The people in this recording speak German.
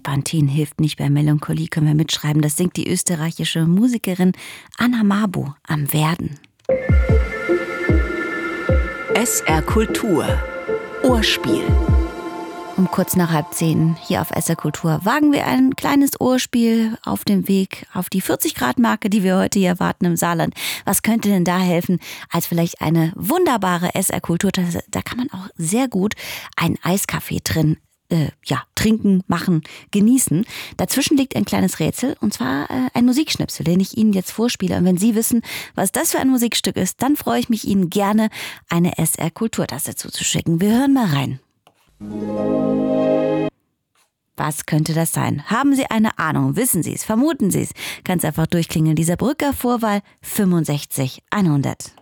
Bepanthen hilft nicht bei Melancholie, können wir mitschreiben. Das singt die österreichische Musikerin Anna Mabo am Werden. SR Kultur Ohrspiel. Um kurz nach 9:30 hier auf SR Kultur wagen wir ein kleines Ohrspiel auf dem Weg auf die 40-Grad-Marke, die wir heute hier erwarten im Saarland. Was könnte denn da helfen, als vielleicht eine wunderbare SR Kulturtasse? Da kann man auch sehr gut einen Eiskaffee drin trinken, machen, genießen. Dazwischen liegt ein kleines Rätsel, und zwar ein Musikschnipsel, den ich Ihnen jetzt vorspiele. Und wenn Sie wissen, was das für ein Musikstück ist, dann freue ich mich, Ihnen gerne eine SR Kulturtasse zuzuschicken. Wir hören mal rein. Was könnte das sein? Haben Sie eine Ahnung? Wissen Sie es? Vermuten Sie es? Ganz einfach durchklingeln. Dieser Brücker Vorwahl 65 100.